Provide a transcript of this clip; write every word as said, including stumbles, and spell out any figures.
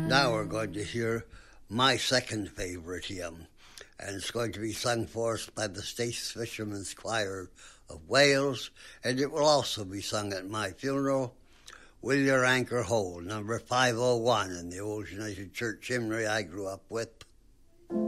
Now we're going to hear my second favourite hymn, and it's going to be sung for us by the Staithes Fishermen's Choir of Wales, and it will also be sung at my funeral. Will Your Anchor Hold, number five oh one in the old United Church hymnary I grew up with.